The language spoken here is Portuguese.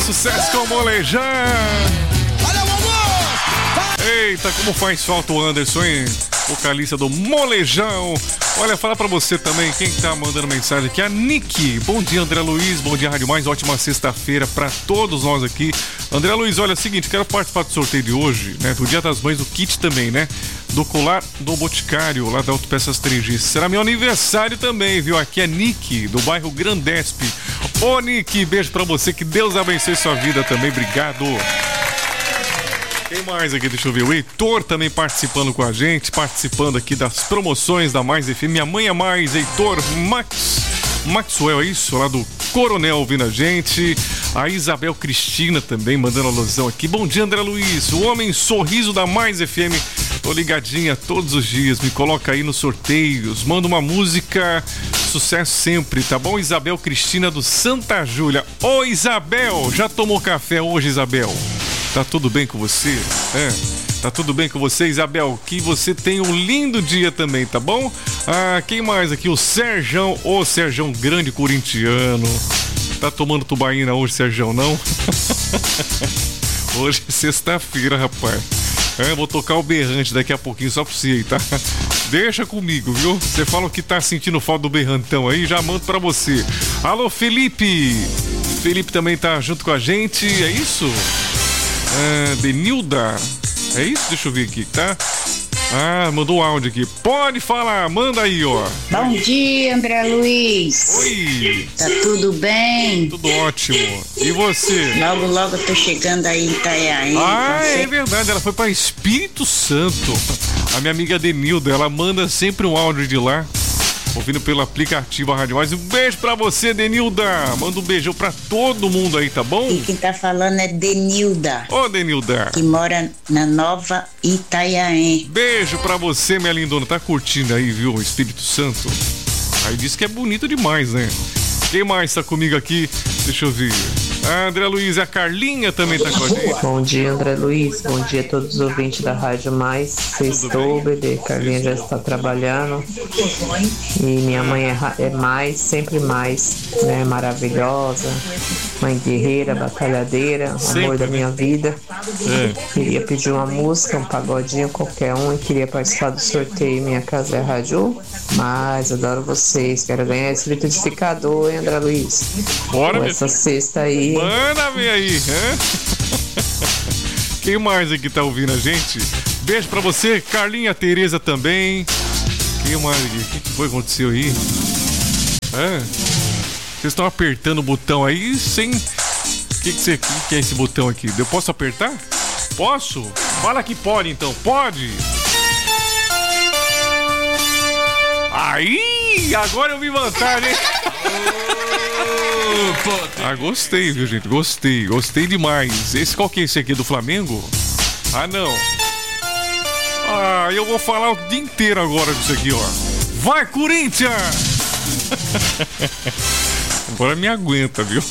sucesso com o Molejão. Eita, como faz falta o Anderson, hein? Vocalista do Molejão. Olha, fala pra você também, quem tá mandando mensagem aqui, a Nick. Bom dia, André Luiz, bom dia, Rádio Mais, ótima sexta-feira pra todos nós aqui. André Luiz, olha, é o seguinte, quero participar do sorteio de hoje, né, do Dia das Mães, do kit também, né, do colar do Boticário, lá da Autopeças 3G. Será meu aniversário também, viu? Aqui é Nick, do bairro Grandesp. Ô, Nick, beijo pra você, que Deus abençoe sua vida também, obrigado. Quem mais aqui? Deixa eu ver. O Heitor também participando com a gente, participando aqui das promoções da Mais FM. Minha mãe é mais, Heitor Maxwell, é isso? Lá do Coronel ouvindo a gente. A Isabel Cristina também mandando alusão aqui. Bom dia, André Luiz, o homem sorriso da Mais FM. Tô ligadinha todos os dias, me coloca aí nos sorteios. Manda uma música, sucesso sempre, tá bom? Isabel Cristina do Santa Júlia. Ô, Isabel, já tomou café hoje, Isabel? Tá tudo bem com você? Tá tudo bem com você, Isabel? Que você tenha um lindo dia também, tá bom? Ah, quem mais aqui? O Serjão, ô Serjão, grande corintiano. Tá tomando tubaína hoje, Serjão, não? Hoje é sexta-feira, rapaz. Vou tocar o berrante daqui a pouquinho só pra você aí, tá? Deixa comigo, viu? Você fala que tá sentindo falta do berrantão aí, já mando pra você. Alô, Felipe! Felipe também tá junto com a gente, é isso? Denilda, é isso? Deixa eu ver aqui, tá? Ah, mandou um áudio aqui. Pode falar, manda aí, ó. Bom dia, André Luiz. Oi. Tá tudo bem? Tudo ótimo. E você? Logo eu tô chegando aí em Itanhaém. Ah, é verdade, ela foi pra Espírito Santo. A minha amiga Denilda, ela manda sempre um áudio de lá, ouvindo pelo aplicativo a Rádio Mais. Um beijo pra você, Denilda. Manda um beijão pra todo mundo aí, tá bom? E quem tá falando é Denilda. Ô, Denilda. Que mora na Nova Itanhaém. Beijo pra você, minha lindona. Tá curtindo aí, viu, o Espírito Santo? Aí diz que é bonito demais, né? Quem mais tá comigo aqui? Deixa eu ver. A André Luiz, a Carlinha também tá com a gente. Bom dia, André Luiz. Bom dia a todos os ouvintes da Rádio Mais. Sextou, bebê. Carlinha já está trabalhando. E minha mãe é mais, sempre mais, né? Maravilhosa. Mãe guerreira, batalhadeira, sempre, amor da minha vida. Queria pedir uma música, um pagodinho, qualquer um. E queria participar do sorteio. Minha casa é a Rádio Mais. Adoro vocês. Quero ganhar esse liquidificador, hein, André Luiz? Bora, com essa sexta aí. Manda ver aí, Quem mais aqui tá ouvindo a gente? Beijo pra você, Carlinha, Tereza também. Quem mais aqui? O que foi que aconteceu aí? Vocês estão apertando o botão aí sem... O que é esse botão aqui? Eu posso apertar? Posso? Fala que pode então, pode? Aí, agora eu vi vantagem, hein? Ah, gostei, viu, gente? Gostei demais. Esse qual que é esse aqui, do Flamengo? Ah, não. Ah, eu vou falar o dia inteiro agora disso aqui, ó. Vai, Corinthians! Agora me aguenta, viu?